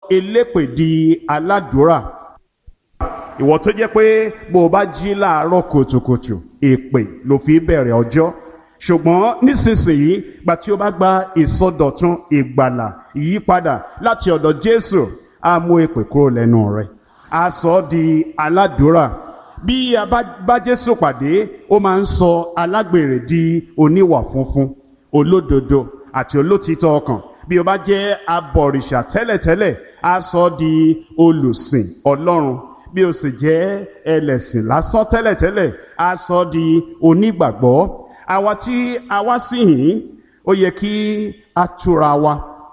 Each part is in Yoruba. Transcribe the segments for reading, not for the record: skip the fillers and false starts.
elépè di aládùúrà. Ìwọ tó jẹ́ pé bó o bá jí láàárọ̀ kùtùkùtù èpè ló fi bẹ̀rẹ̀ ọjọ́, ṣùgbọ́n nísinsìnyí gbà tí o bá gba ìsọdọ̀tun ìgbàlà ìyípadà láti ọ̀dọ̀ Jésù, á mú èpè kúrò lẹ́nu rẹ̀, á sọ ọ́ di aládùúrà. Bí a bá Jésù pàdé, ó máa ń sọ alágbèrè di oníwà funfun, olódodo àti olótìtọ́ ọkàn. Bí o bá jẹ́ abọ̀rìṣà tẹ́lẹ̀tẹ́lẹ̀, á sọ ọ́ di olùsìn Ọlọ́run. Bí o sì jẹ́ ẹlẹ́sìn lásán tẹ́lẹ̀tẹ́lẹ̀, á sọ ọ́ di onígbàgbọ́. Àwa tí a wá sí yìí, ó yẹ kí a túra wa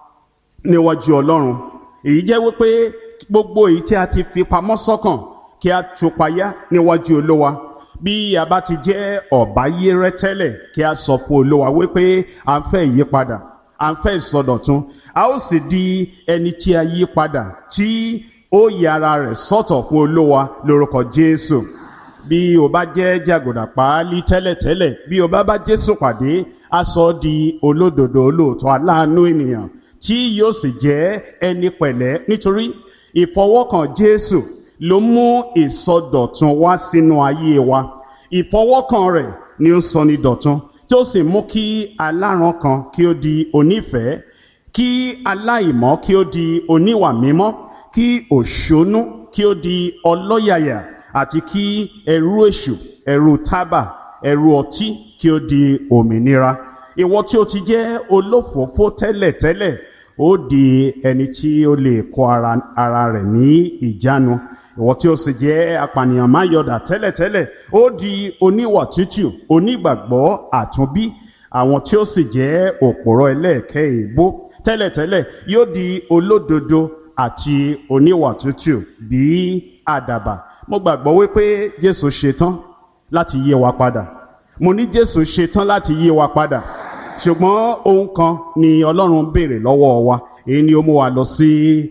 níwájú Ọlọ́run. Èyí jẹ́ wípé gbogbo èyí tí a ti fi pamọ́ sọ́kàn kí a tú payá níwájú Olúwa. Bí a bá ti jẹ́ ọ̀báyérẹ́ tẹ́lẹ̀, kí a sọ fún Olúwa wípé à ń fẹ́ ìyípadà, à ń fẹ́ ìsọdọ̀tun. A ó sì di ẹni tí a yí padà, tí ó yà ara rẹ̀ sọ́tọ̀ fún Olúwa lórúkọ Jésù. Bí o bá jẹ́ jàgùdà páálí tẹ́lẹ̀tẹ́lẹ̀, bí o bá Jésù pàdé, á sọ ọ́ di olódodo, olóòótọ́, aláàánú ènìyàn, tí yóò sì jẹ́ ẹni pẹ̀lẹ́. Nítorí ìfọwọ́kàn Jésù ló mú ìsọdọ̀tun wá sínú ayé wa. Ìfọwọ́kàn rẹ̀ ni ó sọ ní dọ̀tun, tí ó sì mú kí aláràn kan kí ó di onífẹ̀ẹ́, kí aláìmọ́ kí ó di oníwà mímọ́, kí òṣónú kí ó di ọlọ́yàyà, àti kí ẹrú èṣù, ẹrú tábà, ẹrú ọtí kí ó di òmìnira. Ìwọ tí ó ti jẹ́ olófòófó tẹ́lẹ̀tẹ́lẹ̀, ó di ẹni tí ó lè kó ara rẹ̀ ní ìjánu. Ìwọ tí ó sì jẹ́ apànìyàn máyọ̀dà tẹ́lẹ̀tẹ́lẹ̀, ó di oníwà tútù, onígbàgbọ́ àtúnbí. Àwọn tí ó sì jẹ́ òpòrọ̀ ẹlẹ́ẹ̀kẹ́ èébó tẹ́lẹ̀tẹ́lẹ̀, yóò di olódodo àti oníwà tútù bí àdàbà. Mo gbàgbọ́ wípé Jésù ṣetán láti yí wa padà. Mo ní Jésù ṣetán láti yí wa padà. Ṣùgbọ́n ohun kan ni Ọlọ́run béèrè lọ́wọ́ wa. Èyí ni ó mú wa lọ sí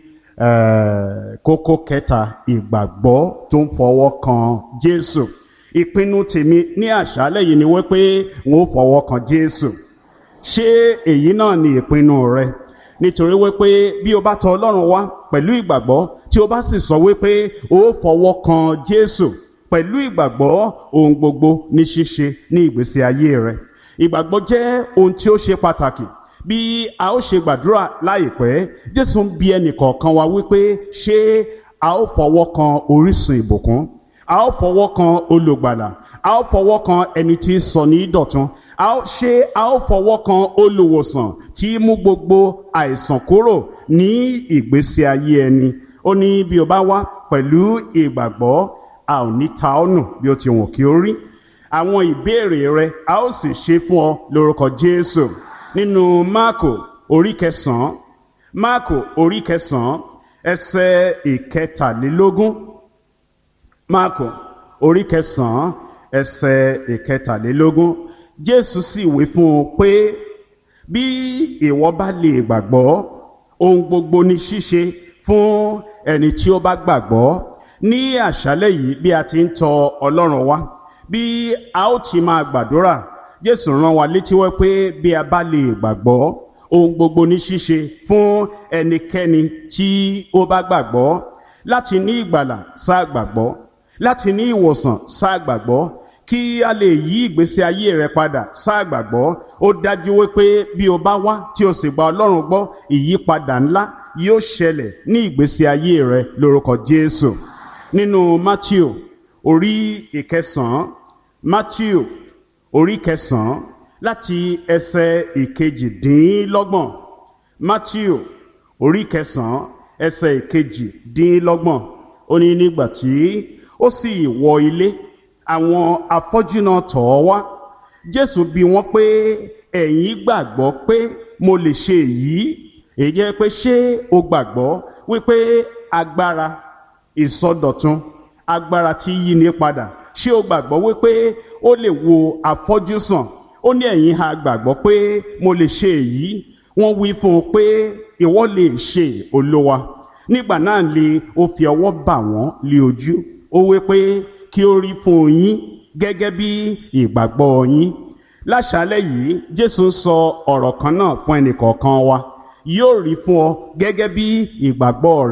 kókó kẹta, ìgbàgbọ́ tó ń fọwọ́ kan Jésù. Ìpinnu tèmi ní àṣálẹ́ yìí ni wípé n ó fọwọ́ kan Jésù. Ṣé èyí náà ni ìpinnu rẹ? Nítorí wípé bí o bá tọ̀ Ọlọ́run wá pẹ̀lú ìgbàgbọ́, tí o bá sì sọ wípé o fọwọ́ kan Jésù pẹ̀lú ìgbàgbọ́, ohun gbogbo ní ṣíṣe ní ìgbésí ayé rẹ. Ìgbàgbọ́ jẹ́ ohun tí ó ṣe pàtàkì. Bí a ó ṣe gbàdúrà láìpẹ́, Jésù ń bi ẹnìkọ̀ọ̀kan wa wípé ṣé a ó fọwọ́ kan orísun ìbùkún, a ó fọwọ́ kan olùgbàlà, a ó fọwọ́ kan ẹni tí sọ ní dọ̀tun, ṣé a ó fọwọ́ kan olùwòsàn tí mú gbogbo àìsàn kúrò ní ìgbésí ayé ẹni. Ó ní bí o bá wá pẹ̀lú ìgbàgbọ́, a ò ní ta ọ́ nù bí ó ti wù kí ó rí. Àwọn ìbéèrè rẹ a ó sì ṣe fún ọ lórúkọ Jésù. Nínú Máàkò orí 9, Máàkò orí 9 ẹsẹ̀ 13. Máàkò orí 9 ẹsẹ̀ 13. Jésù sì wí fún un pé bí ìwọ bá lè gbàgbọ́, ohun gbogbo ní ṣíṣe fún ẹni tí ó bá gbàgbọ́. Ní àṣálẹ́ yìí, bí a ti ń tọ̀ Ọlọ́run wá, bí a ó ti máa gbàdúrà, Jésù rán wa létí wí pé bí a bá lè gbàgbọ́, ohun gbogbo ní ṣíṣe fún ẹnikẹ́ni tí ó bá gbàgbọ́. Láti ní ìgbàlà, sáà gbàgbọ́. Láti ní ìwòsàn, sáà gbàgbọ́. Kí a lè yí ìgbésí ayé rẹ padà, sáà gbàgbọ́. Ó dájú wípé bí o bá wá tí o sì gba Ọlọ́run gbọ́, ìyípadà ńlá yóò ṣẹlẹ̀ ní ìgbésí ayé rẹ lórúkọ Jésù. Nínú Mátíù orí 9, Mátíù orí 9 láti ẹsẹ̀ 22. Mátíù orí 9 ẹsẹ̀ 22. Ó ní nígbà tí ó sì wọ ilé, àwọn afọ́jú náà tọ̀ ọ́ wá. Jésù bi wọ́n pé ẹ̀yin gbàgbọ́ pé mo lè ṣe èyí? Èyí jẹ́ pé ṣé o gbàgbọ́ wípé agbára ìsọdọ̀tun, agbára tí yí ni padà, ṣé o gbàgbọ́ wípé ó lè wo afọ́jú sàn? Ó ní ẹ̀yin ha gbàgbọ́ pé mo lè ṣe èyí? Wọ́n wí fún un pé ìwọ lè ṣe, Olúwa. Nígbà náà lè ó fi ọwọ́ bà wọ́n lé ojú. Ó wí pé kí ó rí fún yín gẹ́gẹ́ bí ìgbàgbọ́ yín. Láṣálẹ́ yìí, Jésù ń sọ ọ̀rọ̀ kan náà fún ẹnìkọ̀ọ̀kan wa. Yóò rí fún ọ gẹ́gẹ́ bí ìgbàgbọ́ rẹ.